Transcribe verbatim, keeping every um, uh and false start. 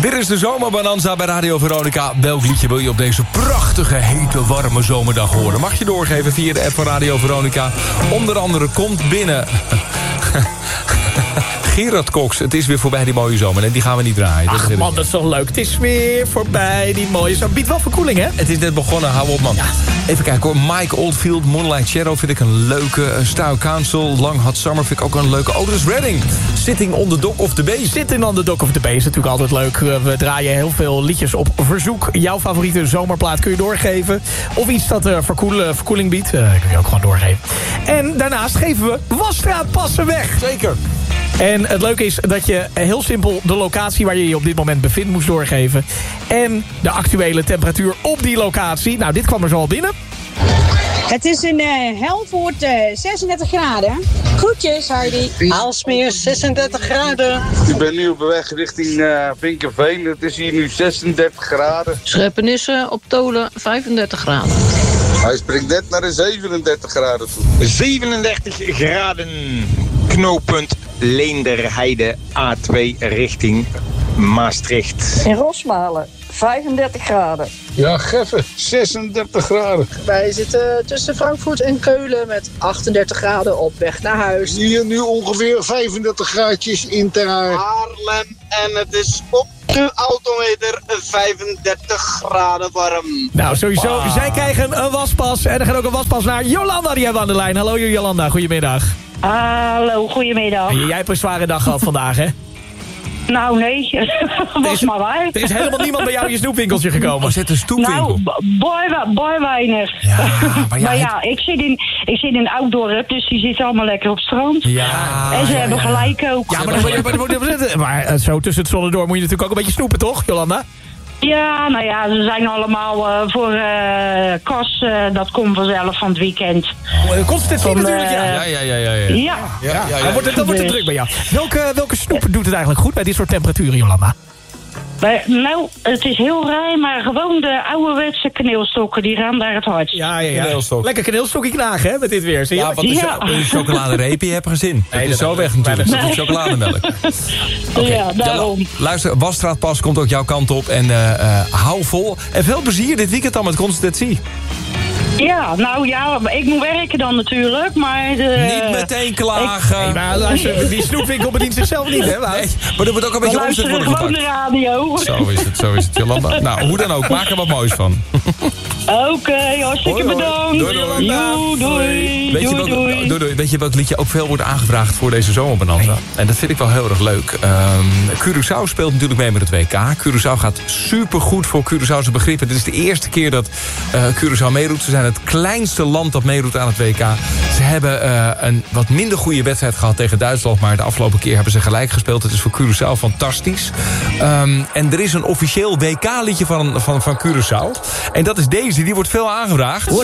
Dit is de Zomerbonanza bij Radio Veronica. Welk liedje wil je op deze prachtige, hete, warme zomerdag horen? Mag je doorgeven via de app van Radio Veronica. Onder andere komt binnen... Gerard Cox, het is weer voorbij die mooie zomer. En die gaan we niet draaien. Ach dat man, dat is toch leuk. Het is weer voorbij die mooie zomer. Biedt wel verkoeling, hè? Het is net begonnen, hou op man. Ja. Even kijken hoor. Mike Oldfield, Moonlight Shadow vind ik een leuke. Style Council, Long Hot Summer vind ik ook een leuke. Otis Redding, Sitting on the Dock of the Bay. Sitting on the Dock of the Bay is natuurlijk altijd leuk. We draaien heel veel liedjes op verzoek. Jouw favoriete zomerplaat kun je doorgeven. Of iets dat uh, verkoelen, verkoeling biedt. Uh, kun je ook gewoon doorgeven. En daarnaast geven we wasstraatpassen weg. Zeker. En het leuke is dat je heel simpel de locatie waar je je op dit moment bevindt moest doorgeven. En de actuele temperatuur op die locatie. Nou, dit kwam er zo al binnen. Het is in uh, Helvoort uh, zesendertig graden. Groetjes, Hardy. Aalsmeer zessendertig graden. Ik ben nu op weg richting uh, Vinkenveen. Het is hier nu zesendertig graden. Schepenissen op Tolen vijfendertig graden. Hij springt net naar de zevenendertig graden toe. zevenendertig graden. Knooppunt Leenderheide A twee richting Maastricht. In Rosmalen vijfendertig graden. Ja, Geffen, zesendertig graden. Wij zitten tussen Frankfurt en Keulen met achtendertig graden op weg naar huis. Hier nu ongeveer vijfendertig graadjes in Ter Haar. Haarlem en het is op de autometer vijfendertig graden warm. Nou, sowieso. Wow. Zij krijgen een waspas. En er gaat ook een waspas naar Jolanda, die hebben we aan de lijn. Hallo Jolanda, goedemiddag. Hallo, goedemiddag. En jij hebt een zware dag gehad vandaag, hè? Nou, nee. Was is, maar waar. Er is helemaal niemand bij jou in je snoepwinkeltje gekomen. Oh, zit een snoepwinkel? Nou, boy, boy weinig. Ja, maar ja, maar ja, ik zit in, ik zit in Outdorp, dus die zitten allemaal lekker op het strand. Ja, en ze ja, hebben ja. gelijk ook. Ja, maar, maar, maar, maar, maar zo tussen het zonne door moet je natuurlijk ook een beetje snoepen, toch, Jolanda? Ja, nou ja, ze zijn allemaal uh, voor uh, kas, uh, dat komt vanzelf van het weekend. Oh, Constantin Van, natuurlijk, ja. Ja, ja, ja, ja. ja. Ja. ja, ja, ja. Dan wordt het, dan wordt het druk bij jou. Welke, welke snoep doet het eigenlijk goed bij dit soort temperaturen, Jolanda? Maar, nou, het is heel raar, maar gewoon de ouderwetse kaneelstokken, die gaan daar het hard. Ja, ja, ja. Kaneelstok. Lekker kaneelstokje knagen, hè, met dit weer. Zie je? Ja, wat is Ja. een chocoladereepje, je hebt geen zin. Nee, dat is zo weg natuurlijk. Dat is chocolademelk. Okay. Ja, daarom. Ja, luister, wasstraatpas komt ook jouw kant op. En uh, uh, hou vol. En veel plezier dit weekend dan met Constantie. Ja, nou ja, ik moet werken dan natuurlijk, maar... De, niet meteen klagen. Ik, nee, maar luister, die snoepwinkel bedient zichzelf niet, hè? Nee, maar er moet ook een beetje omzet worden gewoon gepakt. de radio. Zo is het, zo is het, Jolanda. Nou, hoe dan ook, maak er wat moois van. Oké, okay, hartstikke hoi, hoi. bedankt. Doei, Jolanda. Doei, doei. Weet je, welk, doei. doei, doei. Weet je welk liedje ook veel wordt aangevraagd voor deze zomerbonanza? Nee. En dat vind ik wel heel erg leuk. Um, Curaçao speelt natuurlijk mee met het W K. Curaçao gaat supergoed voor Curaçaose begrippen. Dit is de eerste keer dat uh, Curaçao meedoet. Ze zijn het kleinste land dat meedoet aan het W K. Ze hebben uh, een wat minder goede wedstrijd gehad tegen Duitsland, maar de afgelopen keer hebben ze gelijk gespeeld. Het is voor Curaçao fantastisch. Um, en er is een officieel W K-liedje van, van, van Curaçao. En dat is deze, die wordt veel aangevraagd.